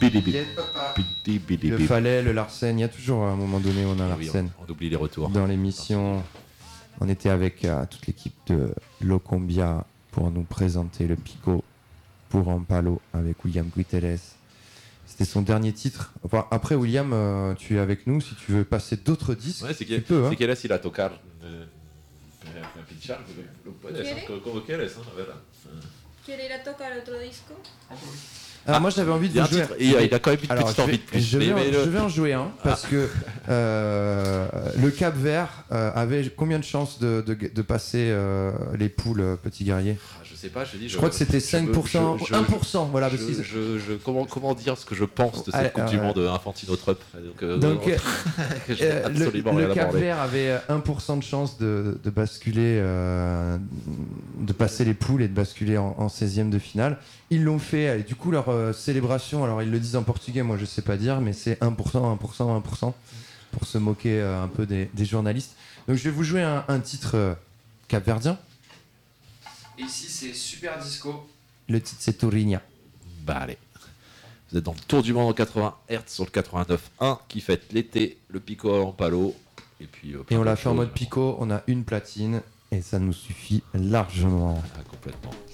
Le Fallet, le Larsen, il y a toujours un moment donné on a Larsen. On oublie les retours. Dans l'émission, on était avec toute l'équipe de Locombia pour nous présenter le Pico pour Ampalo avec William Guiteles. C'était son dernier titre. Enfin, après, William, tu es avec nous. Si tu veux passer d'autres disques, tu peux. Si quieres ir a tocar, a pinchar, lo puedes, como quieres, la verdad. ¿Quiere ir a tocar otro disco? Alors moi j'avais envie de vous jouer. Il a quand même une petite envie de plus. Je vais en jouer un parce que le Cap Vert avait combien de chances de passer les poules, petit guerrier? Je sais pas, je crois que c'était 5%, 1%. Voilà. Comment dire ce que je pense de cette Coupe du Monde Infantino Trump. Donc le Cap Vert avait 1% de chance de basculer, de passer les poules et de basculer en 16e de finale. Ils l'ont fait, et du coup leur célébration, alors ils le disent en portugais, moi je sais pas dire, mais c'est 1%, 1%, 1%, pour se moquer un peu des journalistes. Donc je vais vous jouer un titre capverdien. Et ici c'est Super Disco. Le titre c'est Tourinha. Bah allez. Vous êtes dans le Tour du Monde en 80 Hz sur le 89.1 qui fête l'été, le Pico en palo. Et on l'a fait en mode Pico, on a une platine et ça nous suffit largement. Complètement.